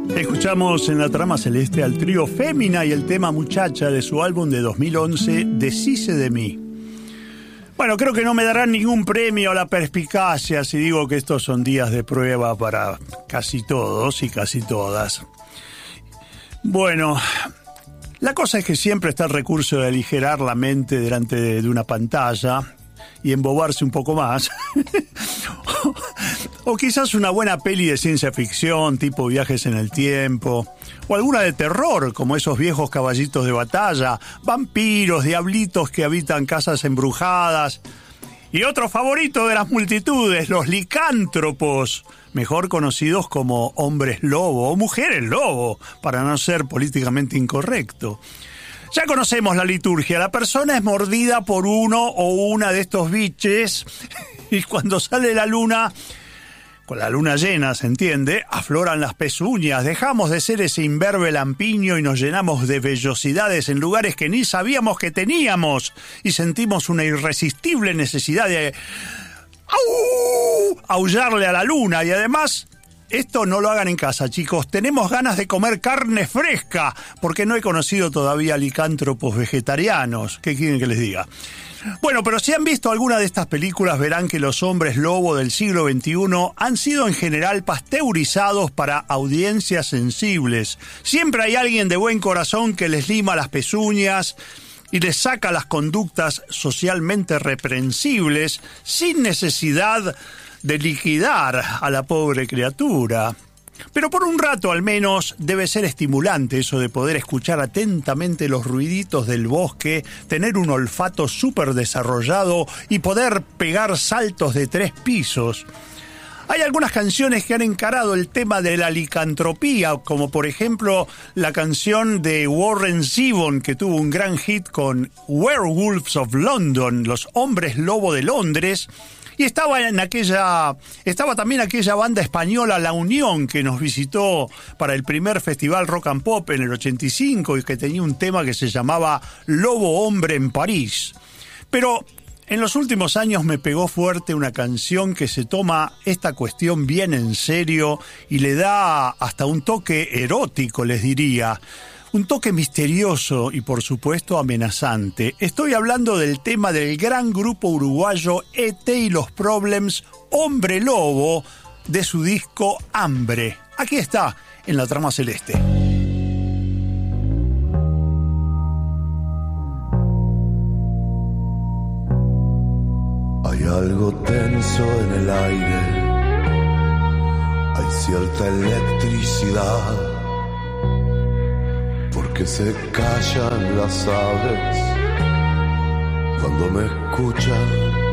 Escuchamos en la trama celeste al trío Fémina y el tema Muchacha de su álbum de 2011, Deshice de mí. Bueno, creo que no me darán ningún premio a la perspicacia si digo que estos son días de prueba para casi todos y casi todas. Bueno, la cosa es que siempre está el recurso de aligerar la mente delante de una pantalla y embobarse un poco más. O quizás una buena peli de ciencia ficción, tipo Viajes en el Tiempo, o alguna de terror, como esos viejos caballitos de batalla, vampiros, diablitos que habitan casas embrujadas. Y otro favorito de las multitudes, los licántropos, mejor conocidos como hombres lobo o mujeres lobo, para no ser políticamente incorrecto. Ya conocemos la liturgia, la persona es mordida por uno o una de estos biches y cuando sale la luna, con la luna llena, se entiende, afloran las pezuñas, dejamos de ser ese imberbe lampiño y nos llenamos de vellosidades en lugares que ni sabíamos que teníamos y sentimos una irresistible necesidad de aullarle a la luna y además... Esto no lo hagan en casa, chicos. Tenemos ganas de comer carne fresca, porque no he conocido todavía licántropos vegetarianos. ¿Qué quieren que les diga? Bueno, pero si han visto alguna de estas películas, verán que los hombres lobo del siglo XXI han sido en general pasteurizados para audiencias sensibles. Siempre hay alguien de buen corazón que les lima las pezuñas y les saca las conductas socialmente reprensibles sin necesidad de liquidar a la pobre criatura. Pero por un rato al menos debe ser estimulante eso de poder escuchar atentamente los ruiditos del bosque, tener un olfato súper desarrollado y poder pegar saltos de 3 pisos. Hay algunas canciones que han encarado el tema de la licantropía, como por ejemplo la canción de Warren Zevon, que tuvo un gran hit con Werewolves of London, los hombres lobo de Londres. Y estaba también aquella banda española La Unión que nos visitó para el primer festival Rock and Pop en el 85 y que tenía un tema que se llamaba Lobo Hombre en París. Pero en los últimos años me pegó fuerte una canción que se toma esta cuestión bien en serio y le da hasta un toque erótico, les diría. Un toque misterioso y, por supuesto, amenazante. Estoy hablando del tema del gran grupo uruguayo E.T. y los Problems, Hombre Lobo, de su disco Hambre. Aquí está, en la trama celeste. Hay algo tenso en el aire, hay cierta electricidad. Porque se callan las aves cuando me escuchan.